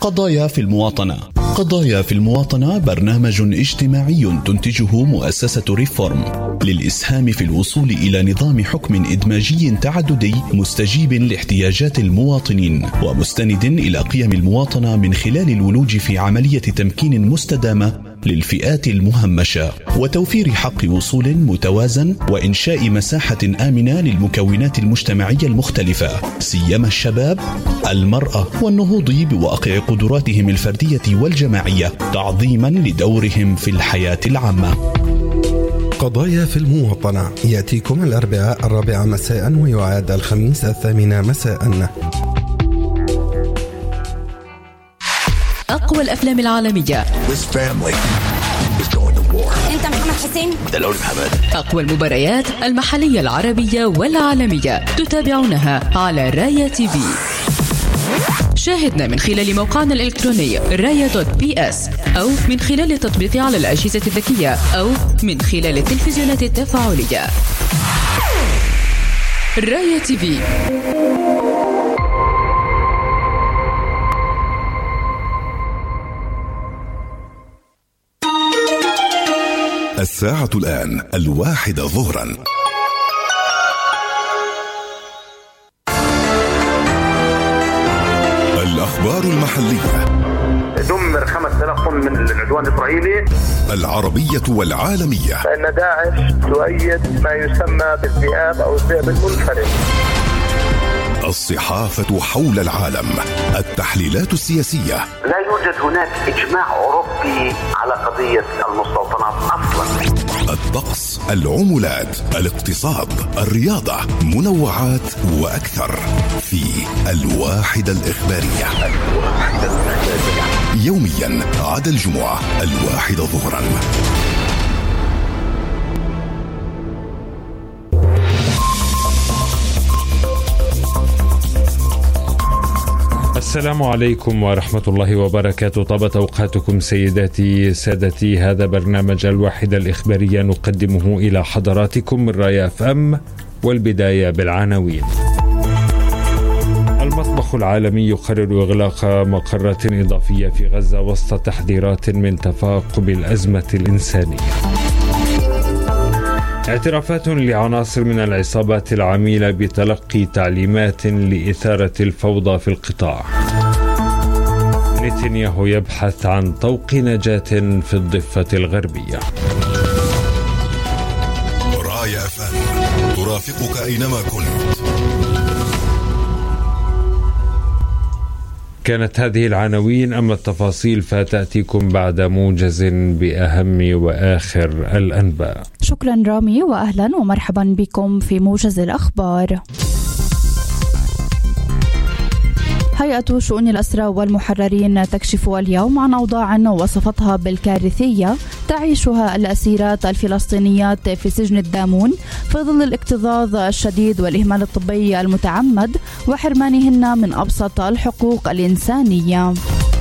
قضايا في المواطنة. قضايا في المواطنة برنامج اجتماعي تنتجه مؤسسة ريفورم للإسهام في الوصول إلى نظام حكم إدماجي تعددي مستجيب لاحتياجات المواطنين ومستند إلى قيم المواطنة من خلال الولوج في عملية تمكين مستدامة للفئات المهمشة وتوفير حق وصول متوازن وإنشاء مساحة آمنة للمكونات المجتمعية المختلفة سيما الشباب، المرأة، والنهوض بواقع قدراتهم الفردية والجماعية تعظيما لدورهم في الحياة العامة. قضايا في المواطنة يأتيكم الأربعاء 4 مساء ويعاد الخميس 8 مساء. أقوى الأفلام العالمية. أنت محمد حسين؟ دلولي محمد. أقوى المباريات المحلية العربية والعالمية تتابعونها على راية تي في. شاهدنا من خلال موقعنا الإلكتروني raya.ps أو من خلال التطبيق على الأجهزة الذكية أو من خلال التلفزيونات التفاعلية. راية تي في. الساعة الآن 1 ظهرا. الأخبار المحلية. دمر 5000 طن من العدوان الإسرائيلي. العربية والعالمية. فإن داعش تؤيد ما يسمى بالذئاب أو الذئب المنفرد. الصحافة حول العالم. التحليلات السياسية. لا يوجد هناك إجماع أوروبي على قضية المستوطنات أصلا. الطقس، العملات، الاقتصاد، الرياضة، منوعات وأكثر في الواحدة الإخبارية. يوميا عدا الجمعة 1 ظهرا. السلام عليكم ورحمة الله وبركاته. طابت أوقاتكم سيداتي سادتي. هذا برنامج الواحدة الإخبارية نقدمه إلى حضراتكم من راية FM، والبداية بالعناوين. المطبخ العالمي يقرر إغلاق مقرات إضافية في غزة وسط تحذيرات من تفاقم الأزمة الإنسانية. اعترافات لعناصر من العصابات العميلة بتلقي تعليمات لإثارة الفوضى في القطاع. نتنياهو يبحث عن طوق نجاة في الضفة الغربية. راية FM ترافقك أينما كنت. كانت هذه العناوين، أما التفاصيل فتأتيكم بعد موجز بأهم وآخر الأنباء. شكرا رامي، وأهلا ومرحبا بكم في موجز الأخبار. هيئة شؤون الأسرى والمحررين تكشف اليوم عن أوضاع وصفتها بالكارثية تعيشها الأسيرات الفلسطينيات في سجن الدامون في ظل الاكتظاظ الشديد والإهمال الطبي المتعمد وحرمانهن من أبسط الحقوق الإنسانية.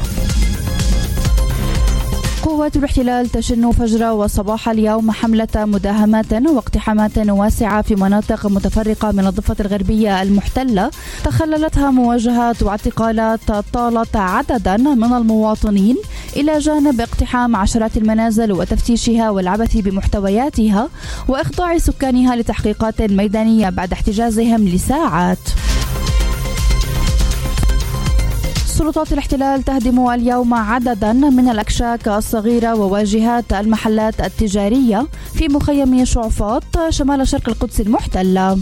قوات الاحتلال تشن فجر وصباح اليوم حملة مداهمات واقتحامات واسعة في مناطق متفرقة من الضفة الغربية المحتلة تخللتها مواجهات واعتقالات طالت عددا من المواطنين، إلى جانب اقتحام عشرات المنازل وتفتيشها والعبث بمحتوياتها وإخضاع سكانها لتحقيقات ميدانية بعد احتجازهم لساعات. سلطات الاحتلال تهدم اليوم عددا من الأكشاك الصغيرة وواجهات المحلات التجارية في مخيم شعفاط شمال شرق القدس المحتلة.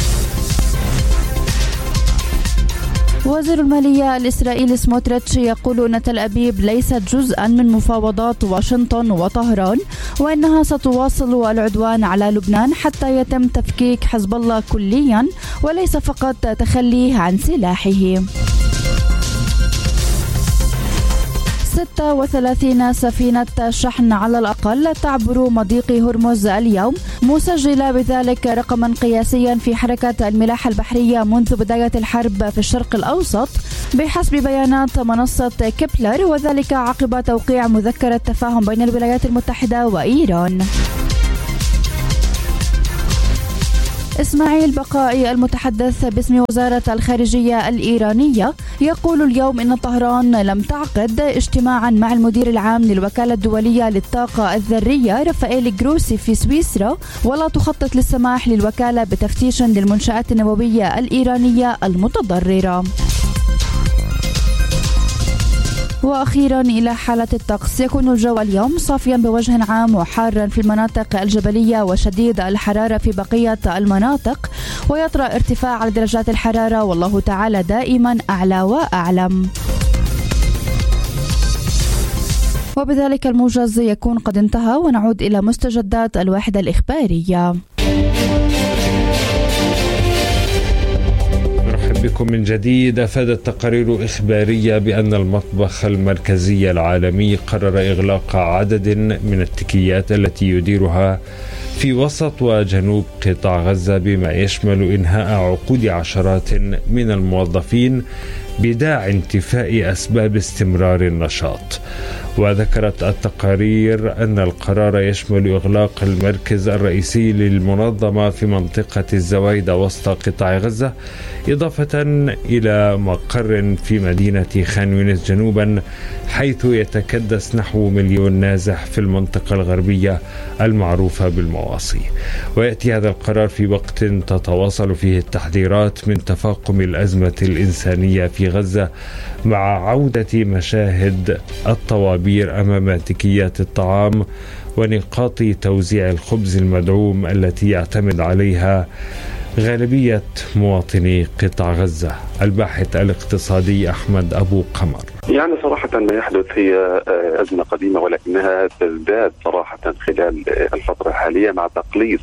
وزير المالية الإسرائيلي سموتريتش يقول أن تل أبيب ليست جزءا من مفاوضات واشنطن وطهران، وأنها ستواصل العدوان على لبنان حتى يتم تفكيك حزب الله كليا وليس فقط تخليه عن سلاحه. 36 سفينة شحن على الأقل تعبر مضيق هرمز اليوم، مسجلة بذلك رقما قياسيا في حركة الملاحة البحرية منذ بداية الحرب في الشرق الأوسط بحسب بيانات منصة كيبلر، وذلك عقب توقيع مذكرة تفاهم بين الولايات المتحدة وإيران. إسماعيل بقائي المتحدث باسم وزارة الخارجية الإيرانية يقول اليوم إن طهران لم تعقد اجتماعا مع المدير العام للوكالة الدولية للطاقة الذرية رافائيل جروسي في سويسرا، ولا تخطط للسماح للوكالة بتفتيش للمنشآت النووية الإيرانية المتضررة. وأخيرا إلى حالة الطقس، يكون الجو اليوم صافيا بوجه عام وحارا في المناطق الجبلية وشديد الحرارة في بقية المناطق، ويطرأ ارتفاع على درجات الحرارة والله تعالى دائما أعلى وأعلم. وبذلك الموجز يكون قد انتهى، ونعود إلى مستجدات الوحدة الإخبارية. بكم من جديد. أفادت تقارير إخبارية بأن المطبخ المركزي العالمي قرر إغلاق عدد من التكيات التي يديرها في وسط وجنوب قطاع غزة، بما يشمل إنهاء عقود عشرات من الموظفين بداعي انتفاء أسباب استمرار النشاط. وذكرت التقارير أن القرار يشمل إغلاق المركز الرئيسي للمنظمة في منطقة الزوايدة وسط قطاع غزة، إضافة إلى مقر في مدينة خان يونس جنوبا، حيث يتكدس نحو 1,000,000 نازح في المنطقة الغربية المعروفة بالمواصي. ويأتي هذا القرار في وقت تتواصل فيه التحذيرات من تفاقم الأزمة الإنسانية في غزة، مع عودة مشاهد الطوابير أمام تكيات الطعام ونقاط توزيع الخبز المدعوم التي يعتمد عليها غالبية مواطني قطاع غزة. الباحث الاقتصادي أحمد أبو قمر: يعني صراحة ما يحدث هي أزمة قديمة، ولكنها تزداد صراحة خلال الفترة الحالية مع تقليص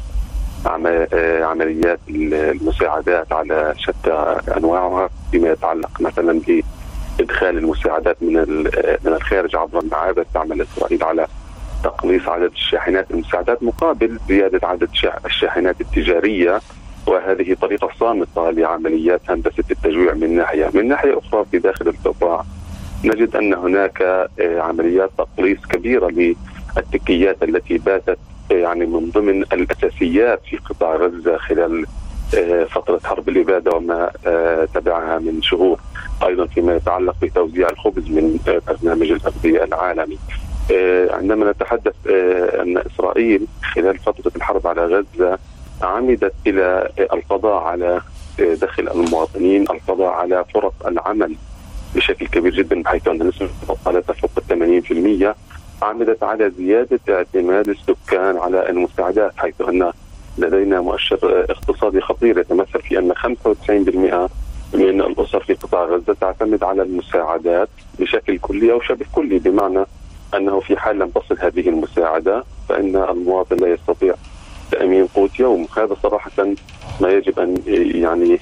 عمليات المساعدات على شتى أنواعها، فيما يتعلق مثلا بإدخال المساعدات من الخارج عبر المعابر. تعمل إسرائيل على تقليص عدد الشاحنات المساعدات مقابل زيادة عدد الشاحنات التجارية، وهذه طريقة صامتة لعمليات هندسة التجويع من ناحية أخرى في داخل القطاع نجد أن هناك عمليات تقليص كبيرة للتكيات التي باتت يعني من ضمن الأساسيات في قطاع غزة خلال فترة حرب الإبادة وما تبعها من شهور. أيضا فيما يتعلق بتوزيع الخبز من برنامج الأغذية العالمي، عندما نتحدث أن إسرائيل خلال فترة الحرب على غزة عمدت إلى القضاء على دخل المواطنين، القضاء على فرص العمل بشكل كبير جدا، بحيث أن نسبة البطالة تفوق 80%. عمدت على زيادة اعتماد السكان على المساعدات، حيث أن لدينا مؤشر اقتصادي خطير يتمثل في أن 95% من الأسر في قطاع غزة تعتمد على المساعدات بشكل كلي أو شبه كلي، بمعنى أنه في حال لم تصل هذه المساعدة فإن المواطن لا يستطيع تأمين قوت يوم. هذا صراحة ما يجب أن يعني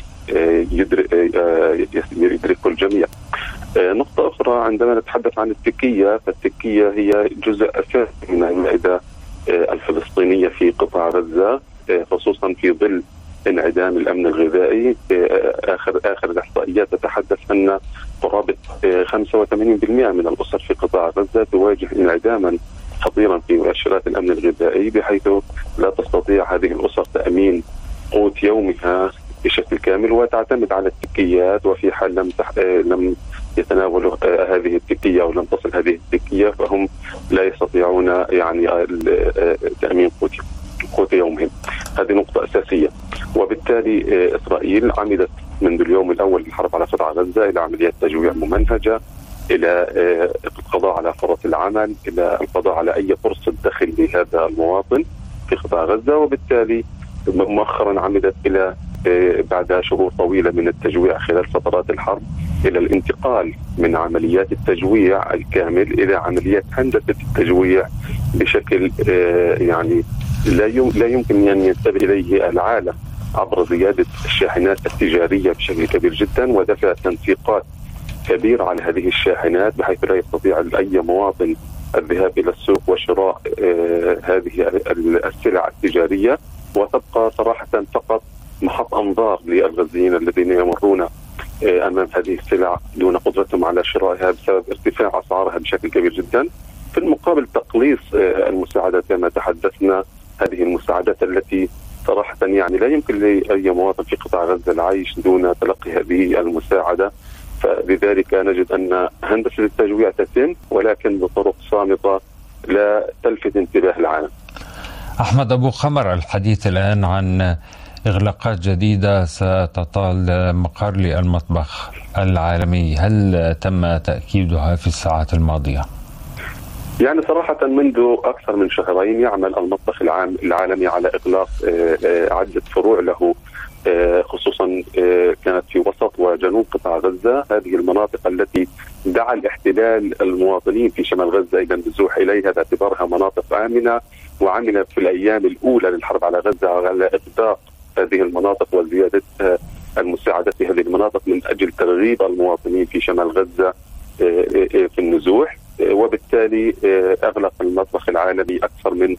يدرك الجميع. نقطة أخرى، عندما نتحدث عن التكية، فالتكية هي جزء أساسي من المائدة الفلسطينية في قطاع غزة، خصوصا في ظل انعدام الأمن الغذائي. آخر الإحصائيات تتحدث أن قرابة 85% من الأسر في قطاع غزة تواجه انعداما خطيرا في مؤشرات الأمن الغذائي، بحيث لا تستطيع هذه الأسر تأمين قوت يومها بشكل كامل وتعتمد على التكيات. وفي حال لم يتناولوا هذه التكية أو لم تصل هذه التكية فهم لا يستطيعون يعني تأمين قوت يومهم. هذه نقطة أساسية. وبالتالي إسرائيل عمدت منذ اليوم الأول للحرب على قطاع غزة إلى عمليات تجويع ممنهجة، إلى القضاء على فرص العمل، إلى القضاء على أي فرصة دخل لهذا المواطن في قطاع غزة. وبالتالي مؤخرا عمدت إلى بعد شهور طويلة من التجويع خلال فترات الحرب إلى الانتقال من عمليات التجويع الكامل إلى عمليات هندسة التجويع بشكل يعني لا يمكن أن ينتبه إليه العالم، عبر زيادة الشاحنات التجارية بشكل كبير جدا ودفع تنسيقات كبيرة على هذه الشاحنات، بحيث لا يستطيع أي مواطن الذهاب إلى السوق وشراء هذه السلع التجارية، وتبقى صراحة فقط محط أنظار للغزيين الذين يمرون أمام هذه السلع دون قدرتهم على شرائها بسبب ارتفاع أسعارها بشكل كبير جدا. في المقابل تقليص المساعدات كما تحدثنا، هذه المساعدات التي صراحة يعني لا يمكن لأي مواطن في قطاع غزة العيش دون تلقي هذه المساعدة. فلذلك نجد أن هندسة التجويع تتم ولكن بطرق صامتة لا تلفت انتباه العالم. أحمد أبو قمر، الحديث الآن عن إغلاقات جديدة ستطال مقر المطبخ العالمي، هل تم تأكيدها في الساعات الماضية؟ يعني صراحة منذ أكثر من شهرين يعمل المطبخ العالمي على إغلاق عدة فروع له، خصوصا كانت في وسط وجنوب قطاع غزة، هذه المناطق التي دعا الاحتلال المواطنين في شمال غزة إلى النزوح إليها باعتبارها مناطق آمنة، وعملت في الأيام الأولى للحرب على غزة على إغلاق هذه المناطق وزيادة المساعدة في هذه المناطق من أجل ترغيب المواطنين في شمال غزة في النزوح. وبالتالي أغلق المطبخ العالمي أكثر من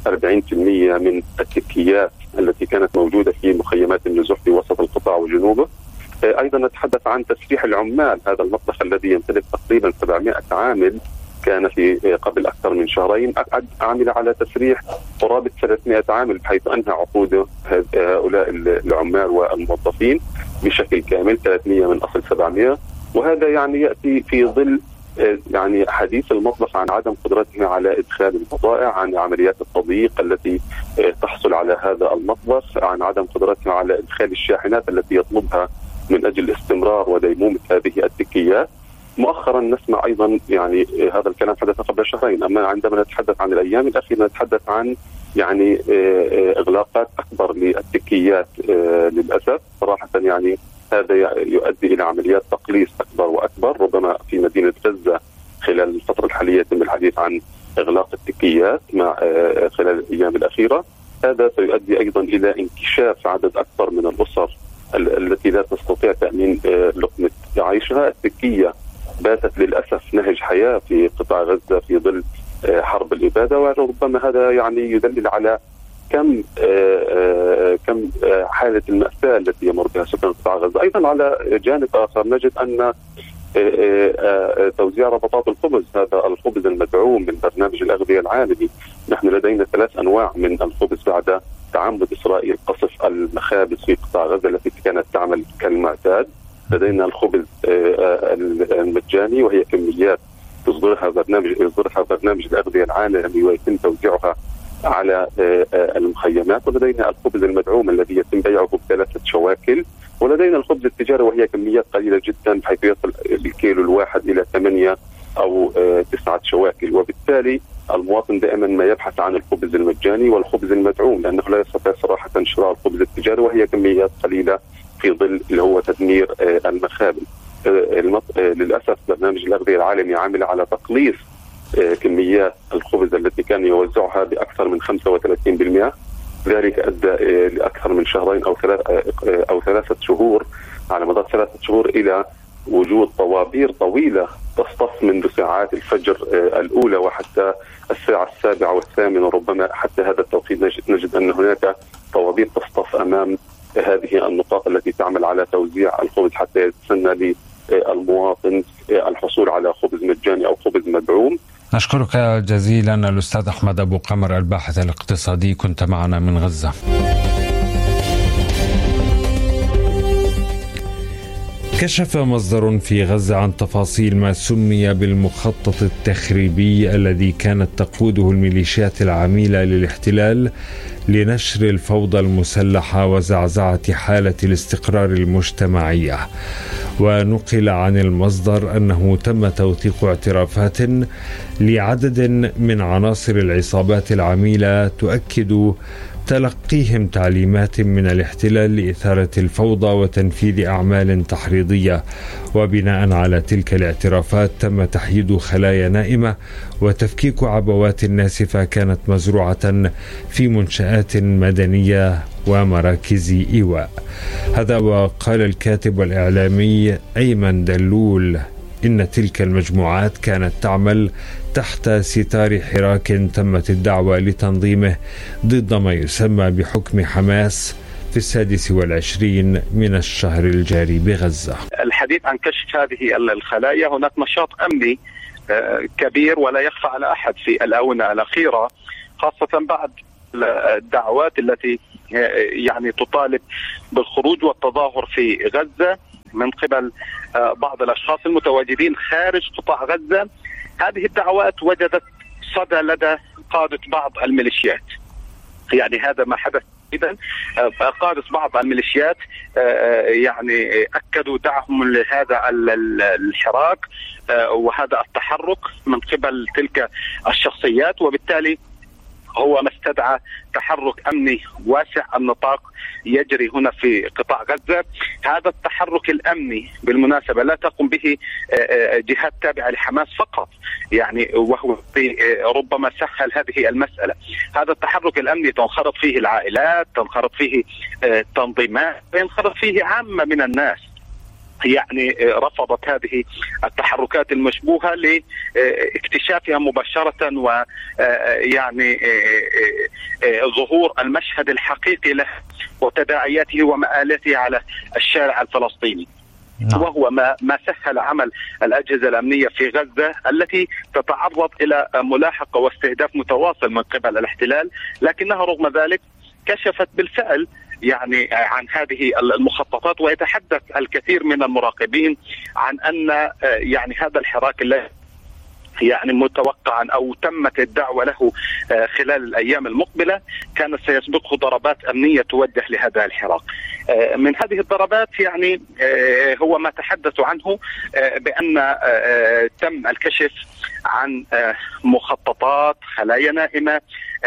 40% من التكيات التي كانت موجودة في مخيمات النزوح في وسط القطاع وجنوبه. أيضا نتحدث عن تسريح العمال، هذا المطبخ الذي يمتلك تقريبا 700 عامل كان في قبل أكثر من شهرين عمل على تسريح قرابة 300 عامل، بحيث أنهى عقود هؤلاء العمال والموظفين بشكل كامل، 300 من أصل 700. وهذا يعني يأتي في ظل يعني حديث المطبخ عن عدم قدرته على إدخال البضائع، عن عمليات التضييق التي تحصل على هذا المطبخ، عن عدم قدرته على إدخال الشاحنات التي يطلبها من أجل استمرار وديمومة هذه التكيات. مؤخرا نسمع أيضا يعني هذا الكلام حدث قبل شهرين، أما عندما نتحدث عن الأيام الأخيرة نتحدث عن يعني إغلاقات أكبر للتكيات للأسف. صراحة يعني هذا يؤدي إلى عمليات تقليص أكبر وأكبر، ربما في مدينة غزة خلال الفترة الحالية يتم الحديث عن إغلاق التكيات مع خلال الأيام الأخيرة. هذا سيؤدي أيضا إلى انكشاف عدد أكبر من الأسر التي لا تستطيع تأمين لقمة عيشها. التكية باتت للأسف نهج حياة في قطاع غزة في ظل حرب الإبادة، وربما هذا يعني يدلل على كم حالة المأساة التي يمر بها سكان قطاع غزة. أيضا على جانب آخر نجد أن توزيع ربطات الخبز، هذا الخبز المدعوم من برنامج الأغذية العالمي، نحن لدينا 3 أنواع من الخبز بعد تعمد إسرائيل قصف المخابز في قطاع غزة التي كانت تعمل كالمعتاد. لدينا الخبز المجاني وهي كميات يصدرها برنامج الأغذية العالمي ويتم توزيعها على المخيمات. ولدينا الخبز المدعوم الذي يتم بيعه ب3 شواكل. ولدينا الخبز التجاري وهي كميات قليلة جدا بحيث يصل الكيلو الواحد إلى 8 أو 9 شواكل. وبالتالي المواطن دائما ما يبحث عن الخبز المجاني والخبز المدعوم، لأنه لا يستطيع صراحة شراء الخبز التجاري وهي كميات قليلة في ظل اللي هو تدمير المخابز. للأسف برنامج الأغذية العالمي عامل على تقليص كميات الخبز التي كان يوزعها بأكثر من 35%. ذلك أدى لأكثر من شهرين أو 3 شهور، على مدار 3 شهور، إلى وجود طوابير طويلة تصطف منذ ساعات الفجر الأولى وحتى الساعة 7 والثامنة، ربما حتى هذا التوقيت نجد أن هناك طوابير تصطف أمام هذه النقاط التي تعمل على توزيع الخبز حتى يتسنى للمواطن الحصول على خبز مجاني أو خبز مدعوم. نشكرك جزيلا الأستاذ أحمد أبو قمر الباحث الاقتصادي، كنت معنا من غزة. كشف مصدر في غزة عن تفاصيل ما سمي بالمخطط التخريبي الذي كانت تقوده الميليشيات العميلة للاحتلال لنشر الفوضى المسلحة وزعزعة حالة الاستقرار المجتمعية. ونقل عن المصدر أنه تم توثيق اعترافات لعدد من عناصر العصابات العميلة تؤكد تلقيهم تعليمات من الاحتلال لإثارة الفوضى وتنفيذ أعمال تحريضية. وبناء على تلك الاعترافات تم تحييد خلايا نائمة وتفكيك عبوات ناسفة كانت مزروعة في منشآت مدنية ومراكز إيواء. هذا وقال الكاتب والإعلامي أيمن دلول إن تلك المجموعات كانت تعمل تحت ستار حراك تمت الدعوة لتنظيمه ضد ما يسمى بحكم حماس في 26 من الشهر الجاري بغزة. الحديث عن كشف هذه الخلايا، هناك نشاط أمني كبير ولا يخفى على أحد في الآونة الأخيرة، خاصة بعد الدعوات التي يعني تطالب بالخروج والتظاهر في غزة من قبل بعض الأشخاص المتواجدين خارج قطاع غزة. هذه الدعوات وجدت صدى لدى قادة بعض الميليشيات. يعني هذا ما حدث إذن. قادة بعض الميليشيات يعني أكدوا دعمهم لهذا الحراك وهذا التحرك من قبل تلك الشخصيات، وبالتالي هو ما استدعى تحرك أمني واسع النطاق يجري هنا في قطاع غزة. هذا التحرك الأمني بالمناسبة لا تقوم به جهات تابعة لحماس فقط، يعني وهو ربما سهل هذه المسألة. هذا التحرك الأمني تنخرط فيه العائلات، تنخرط فيه تنظيمات، ينخرط فيه عامة من الناس. يعني رفضت هذه التحركات المشبوهة لاكتشافها مباشرة ويعني ظهور المشهد الحقيقي له وتداعياته ومآلاته على الشارع الفلسطيني. وهو ما سهل عمل الأجهزة الأمنية في غزة التي تتعرض إلى ملاحقة واستهداف متواصل من قبل الاحتلال، لكنها رغم ذلك كشفت بالفعل يعني عن هذه المخططات. ويتحدث الكثير من المراقبين عن أن يعني هذا الحراك يعني متوقعا أو تمت الدعوة له خلال الأيام المقبلة كانت سيسبقه ضربات أمنية توجه لهذا الحراك. من هذه الضربات يعني هو ما تحدثوا عنه بأن تم الكشف عن مخططات خلايا نائمة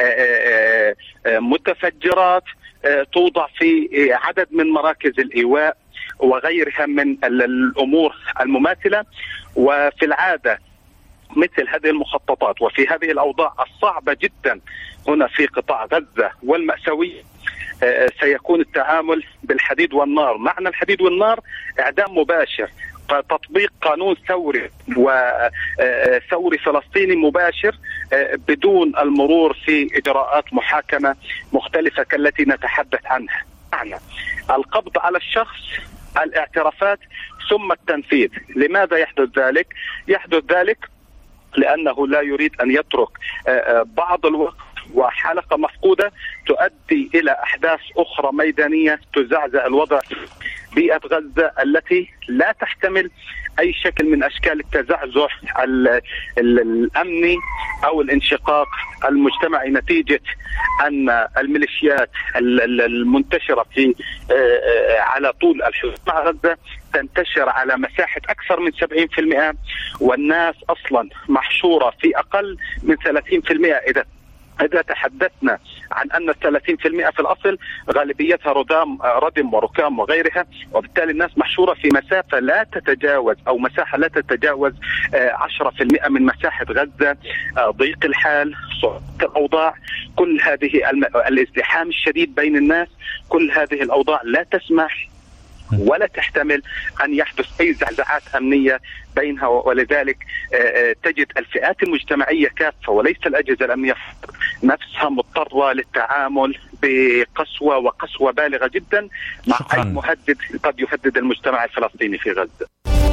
متفجرات توضع في عدد من مراكز الإيواء وغيرها من الأمور المماثلة. وفي العادة مثل هذه المخططات وفي هذه الأوضاع الصعبة جدا هنا في قطاع غزة والمأساوية سيكون التعامل بالحديد والنار. معنى الحديد والنار إعدام مباشر، تطبيق قانون ثوري وثوري فلسطيني مباشر بدون المرور في إجراءات محاكمة مختلفة كالتي نتحدث عنها. معنى القبض على الشخص، الاعترافات، ثم التنفيذ. لماذا يحدث ذلك؟ يحدث ذلك لأنه لا يريد أن يترك بعض الوقت وحلقة مفقودة تؤدي إلى أحداث أخرى ميدانية تزعزع الوضع بيئة غزة التي لا تحتمل أي شكل من أشكال التزعزع الأمني أو الانشقاق المجتمعي نتيجة أن الميليشيات المنتشرة في على طول الحدود مع غزة تنتشر على مساحة أكثر من 70%، والناس أصلا محشورة في أقل من 30%. إذا تحدثنا عن أن 30% في الأصل غالبيتها ردم وركام وغيرها، وبالتالي الناس محشورة في مسافة لا تتجاوز أو مساحة لا تتجاوز 10% من مساحة غزة. ضيق الحال، صعوبة الأوضاع، كل هذه الازدحام الشديد بين الناس، كل هذه الأوضاع لا تسمح ولا تحتمل أن يحدث أي زعزعات أمنية بينها. ولذلك تجد الفئات المجتمعية كافة وليس الأجهزة الأمنية نفسها مضطرة للتعامل بقسوة وقسوة بالغة جدا مع أي مهدد قد يهدد المجتمع الفلسطيني في غزة.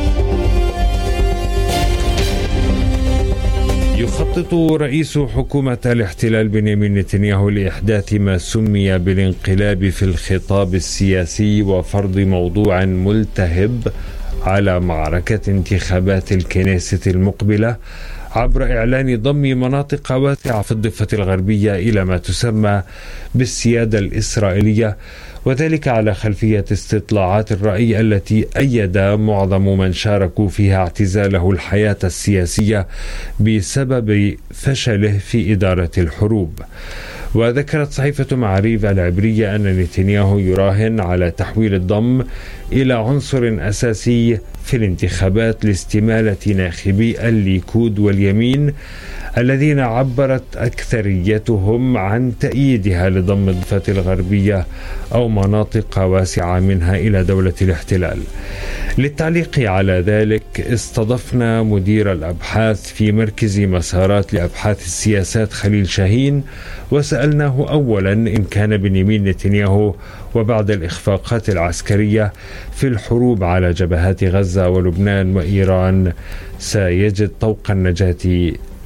يخطط رئيس حكومة الاحتلال بنيامين نتنياهو لإحداث ما سمي بالانقلاب في الخطاب السياسي وفرض موضوع ملتهب على معركة انتخابات الكنيسة المقبلة عبر إعلان ضم مناطق واسعة في الضفة الغربية إلى ما تسمى بالسيادة الإسرائيلية، وذلك على خلفية استطلاعات الرأي التي أيد معظم من شاركوا فيها اعتزاله الحياة السياسية بسبب فشله في إدارة الحروب. وذكرت صحيفة معاريف العبرية أن نتنياهو يراهن على تحويل الضم إلى عنصر أساسي في الانتخابات لاستمالة ناخبي الليكود واليمين الذين عبرت أكثريتهم عن تأييدها لضم الضفة الغربية أو مناطق واسعة منها إلى دولة الاحتلال. للتعليق على ذلك استضفنا مدير الأبحاث في مركز مسارات لأبحاث السياسات خليل شاهين، وسألناه أولا إن كان بنيامين نتنياهو وبعد الإخفاقات العسكرية في الحروب على جبهات غزة ولبنان وإيران سيجد طوق النجاة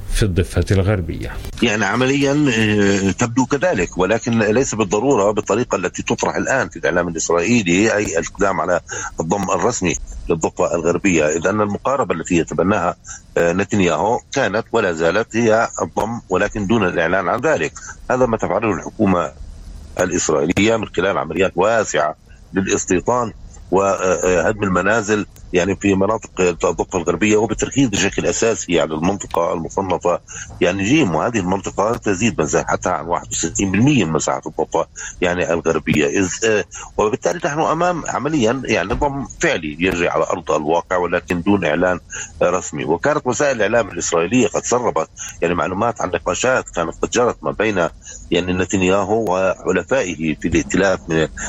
في الضفة الغربية. يعني عمليا تبدو كذلك، ولكن ليس بالضرورة بالطريقة التي تطرح الآن في الإعلام الإسرائيلي، أي القدام على الضم الرسمي للضفة الغربية، إذ أن المقاربة التي يتبناها نتنياهو كانت ولا زالت هي الضم، ولكن دون الإعلان عن ذلك. هذا ما تفعله الحكومة الإسرائيلية من خلال عمليات واسعة للاستيطان وهدم المنازل يعني في مناطق الضفة الغربية، وبالتركيز بشكل أساسي على المنطقة المصنفة يعني جيم، وهذه المنطقة تزيد مساحتها عن 61% من مساحة الضفة يعني الغربية. وبالتالي نحن أمام عمليا يعني نظام فعلي يجري على أرض الواقع ولكن دون إعلان رسمي. وكانت وسائل الإعلام الإسرائيلية قد سربت يعني معلومات عن نقاشات كانت قد جرت ما بين يعني نتنياهو وحلفائه في الائتلاف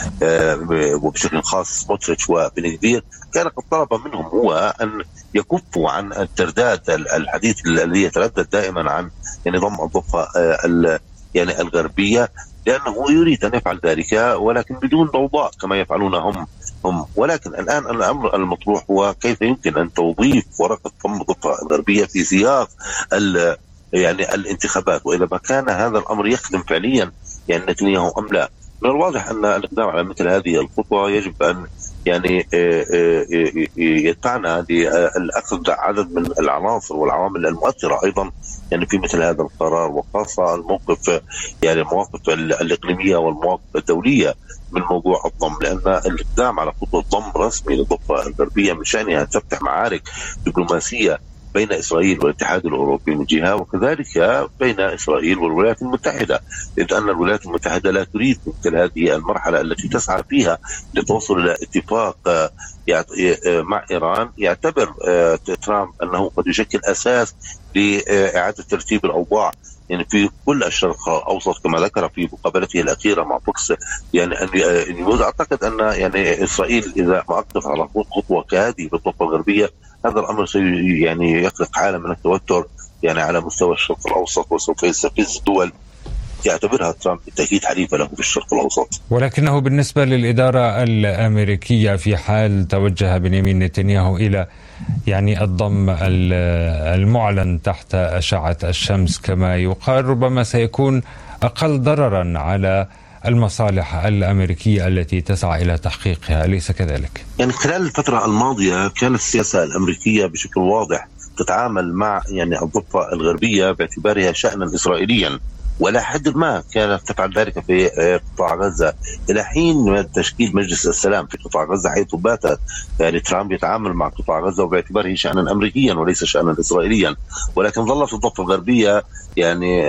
وبشكل خاص سموتريتش وبن غفير، كان قد طلب منهم هو أن يكفوا عن الترداد الحديث الذي يتردد دائما عن يعني ضم الضفة يعني الغربية، لأنه يريد أن يفعل ذلك ولكن بدون ضوضاء كما يفعلون هم. ولكن الآن الأمر المطروح هو كيف يمكن أن توظيف ورقة ضم الضفة الغربية في سياق يعني الانتخابات، وإذا ما كان هذا الأمر يخدم فعليا يعني نتنياهو أم لا. من الواضح أن الإقدام على مثل هذه الخطوة يجب أن يعني يدفعنا لأخذ عدد من العناصر والعوامل المؤثرة أيضا يعني في مثل هذا القرار، وخاصة الموقف يعني المواقف الإقليمية والمواقف الدولية من موضوع الضم، لأن الإقدام على خطوة ضم رسمي للضفة الغربية من شأنها أن تفتح معارك دبلوماسية بين إسرائيل والاتحاد الأوروبي من جهة، وكذلك بين إسرائيل والولايات المتحدة، إذ أن الولايات المتحدة لا تريد مثل هذه المرحلة التي تسعى فيها لتوصل إلى اتفاق مع إيران يعتبر ترامب أنه قد يشكل أساس لإعادة ترتيب الأوضاع يعني في كل الشرق الأوسط، كما ذكر في مقابلته الأخيرة مع فوكس يعني أن أعتقد أن يعني إسرائيل إذا ما أقدم على خطوة كهذه بالضفة الغربية هذا الأمر يعني يخلق حالة من التوتر يعني على مستوى الشرق الأوسط، وسوف يستفز دول يعتبرها ترامب بالتأكيد حليفة له في الشرق الأوسط. ولكنه بالنسبة للإدارة الأمريكية في حال توجه بنيامين نتنياهو إلى يعني الضم المعلن تحت أشعة الشمس كما يقال، ربما سيكون أقل ضررا على المصالح الأمريكية التي تسعى إلى تحقيقها، أليس كذلك؟ يعني خلال الفترة الماضية كانت السياسة الأمريكية بشكل واضح تتعامل مع يعني الضفة الغربية باعتبارها شأنا إسرائيليا، ولا حد ما كانت تفعل ذلك في قطاع غزة إلى حين تشكيل مجلس السلام في قطاع غزة، حيث بات يعني ترامب يتعامل مع قطاع غزة وباعتباره شأنا أمريكيا وليس شأنا إسرائيليا. ولكن ظلت الضفة الغربية يعني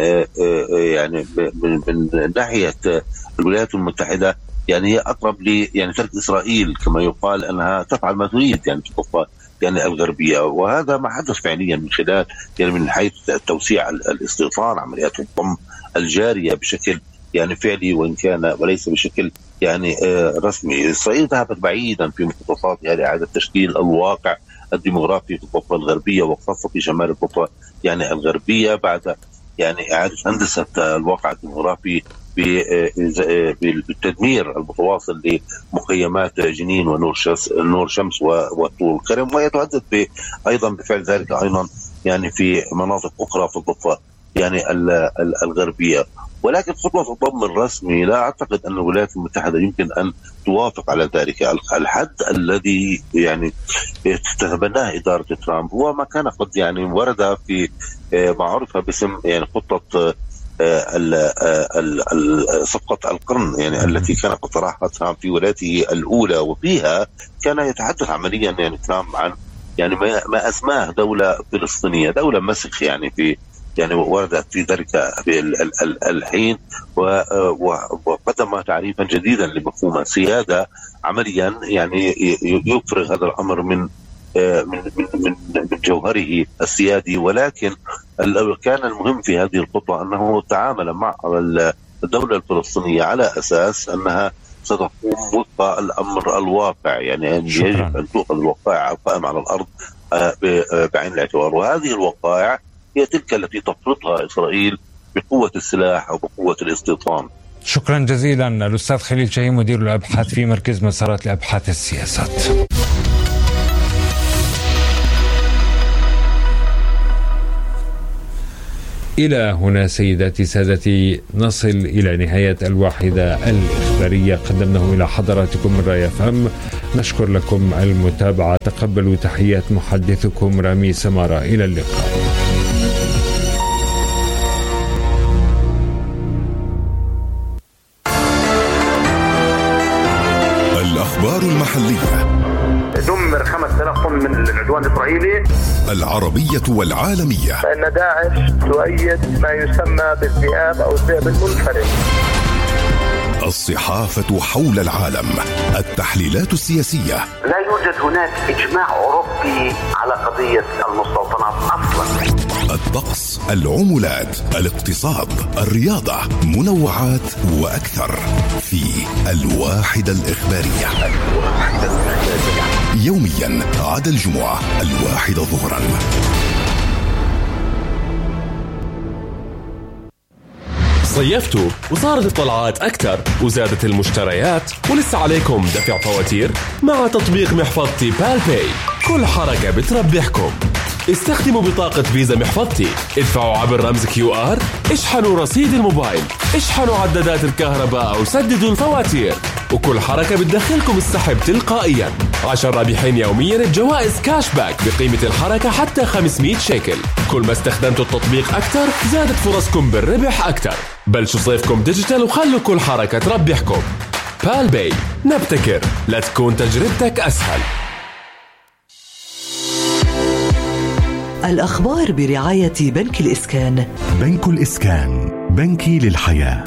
من ناحية الولايات المتحدة يعني هي أقرب يعني ترك إسرائيل كما يقال أنها تفعل ما تريد يعني في الضفة يعني الغربية، وهذا ما حدث فعليا من خلال يعني من حيث توسيع الاستيطان، عمليات الضم الجارية بشكل يعني فعلي وإن كان وليس بشكل يعني رسمي. إسرائيل ذهبت بعيدا في مخططاتها لإعادة تشكيل الواقع الديموغرافي في الضفة الغربية وخاصة في شمال الضفة يعني الغربية بعد يعني إعادة هندسة الواقع الديموغرافي بالتدمير المتواصل لمخيمات جنين ونور شمس وطول الكرم، ويتحدث أيضا بفعل ذلك أيضا يعني في مناطق أخرى في الضفة يعني الغربية. ولكن خطوة الضم الرسمي لا أعتقد أن الولايات المتحدة يمكن أن توافق على ذلك. الحد الذي يعني تتبناه إدارة ترامب هو ما كان قد يعني ورد في ما عرف باسم يعني خطة صفقة القرن يعني التي كان قد طرحها ترامب في ولايته الأولى، وفيها كان يتحدث عمليا يعني ترامب عن يعني ما أسماه دولة فلسطينية، دولة مسخ يعني في يعني وردت في ذلك في الحين، وقدم تعريفا جديدا لمفهوم السيادة عمليا يعني يفرغ هذا الأمر من جوهره السيادي. ولكن كان المهم في هذه الخطوة أنه تعامل مع الدولة الفلسطينية على أساس أنها ستقوم وفق الأمر الواقع، يعني يجب أن تؤخذ الوقائع القائمة على الأرض بعين الاعتبار، وهذه الوقائع هي تلك التي تفرضها إسرائيل بقوة السلاح أو بقوة الاستيطان. شكرا جزيلا الأستاذ خليل شاهين مدير الأبحاث في مركز مسارات لأبحاث السياسات. إلى هنا سيداتي سادتي نصل إلى نهاية الواحدة الإخبارية قدمناه إلى حضراتكم من راية FM. نشكر لكم المتابعة. تقبلوا تحيات محدثكم رامي سمارة. إلى اللقاء. الأخبار المحلية. دمر 5000 طن من العدوان الإسرائيلي. العربية والعالمية. فإن داعش تؤيد ما يسمى بالذئاب أو الذئب المنفرد. الصحافة حول العالم. التحليلات السياسية. لا يوجد هناك إجماع أوروبي على قضية المستوطنات أصلا. الطقس، العملات، الاقتصاد، الرياضة، منوعات وأكثر في الواحدة الإخبارية. يوميا عدا الجمعة 1 ظهرا. صيفتوا وصارت الطلعات أكثر وزادت المشتريات ولسه عليكم دفع فواتير؟ مع تطبيق محفظتي بالباي كل حركة بتربحكم. استخدموا بطاقة فيزا محفظتي، ادفعوا عبر رمز QR، اشحنوا رصيد الموبايل، اشحنوا عدادات الكهرباء أو سددوا الفواتير، وكل حركة بتدخلكم السحب تلقائيا. 10 رابحين يوميا بجوائز كاش باك بقيمة الحركة حتى 500 شيكل. كل ما استخدمتوا التطبيق أكثر زادت فرصكم بالربح أكثر. بلشوا صيفكم ديجيتال وخلوا كل حركة تربحكم. بالباي، نبتكر لتكون تجربتك أسهل. الأخبار برعاية بنك الإسكان. بنك الإسكان، بنكي للحياة.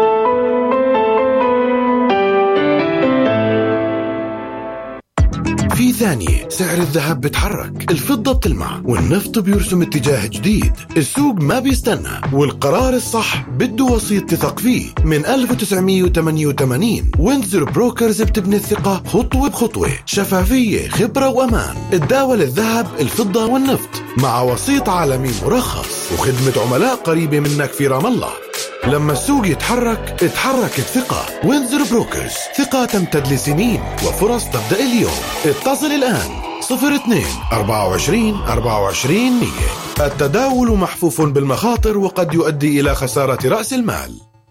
في ثانية سعر الذهب بتحرك، الفضة بتلمع والنفط بيرسم اتجاه جديد. السوق ما بيستنى والقرار الصح بده وسيط تثق فيه. من 1988 وينزر بروكرز بتبني الثقة خطوة بخطوة، شفافية، خبرة وأمان. تداول الذهب، الفضة والنفط مع وسيط عالمي مرخص وخدمة عملاء قريبة منك في رام الله. لما السوق يتحرك اتحرك الثقة. وينزر بروكرز، ثقة تمتد لسنين وفرص تبدأ اليوم. اتصل الآن 02 24 24 100. التداول محفوف بالمخاطر وقد يؤدي إلى خسارة رأس المال.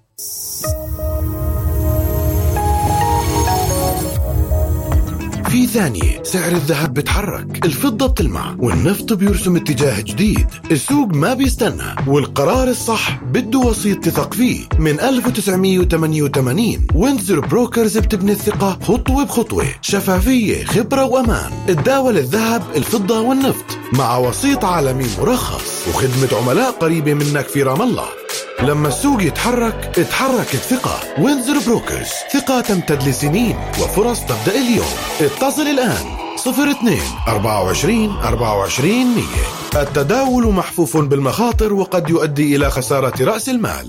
في ثانية سعر الذهب بتحرك، الفضة بتلمع والنفط بيرسم اتجاه جديد. السوق ما بيستنى والقرار الصح بده وسيط تثق فيه. من 1988 وينزر بروكرز بتبني الثقة خطوة بخطوة، شفافية، خبرة وأمان. تداول الذهب، الفضة والنفط مع وسيط عالمي مرخص وخدمة عملاء قريبة منك في رام الله. لما السوق يتحرك اتحرك الثقة. وينزر بروكرز، ثقة تمتد لسنين وفرص تبدأ اليوم. اتصل الآن 02 24 24 100. التداول محفوف بالمخاطر وقد يؤدي إلى خسارة رأس المال.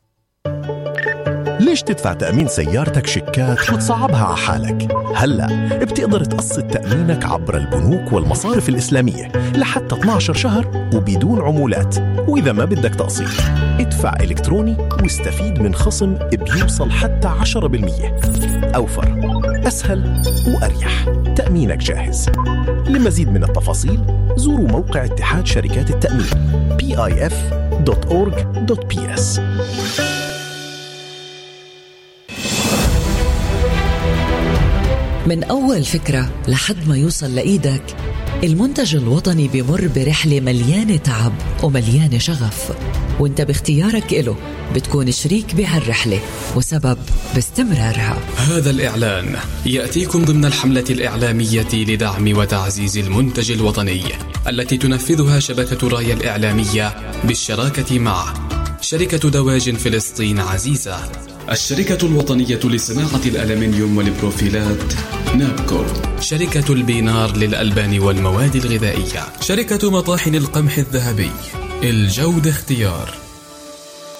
ليش تدفع تأمين سيارتك شيكات وتصعبها على حالك؟ هلأ بتقدر تقسط تأمينك عبر البنوك والمصارف الإسلامية لحتى 12 شهر وبدون عمولات. وإذا ما بدك تقسيط ادفع إلكتروني واستفيد من خصم بيوصل حتى 10%. أوفر، أسهل وأريح. تأمينك جاهز. لمزيد من التفاصيل زوروا موقع اتحاد شركات التأمين pif.org.ps. من أول فكرة لحد ما يوصل لإيدك، المنتج الوطني بيمر برحلة مليانة تعب ومليانة شغف، وانت باختيارك إله بتكون شريك بهالرحلة وسبب باستمرارها. هذا الإعلان يأتيكم ضمن الحملة الإعلامية لدعم وتعزيز المنتج الوطني التي تنفذها شبكة راية الإعلامية بالشراكة مع شركة دواجن فلسطين عزيزة، الشركة الوطنية لصناعة الألمنيوم والبروفيلات نابكو، شركة البينار للألبان والمواد الغذائية، شركة مطاحن القمح الذهبي، الجودة اختيار.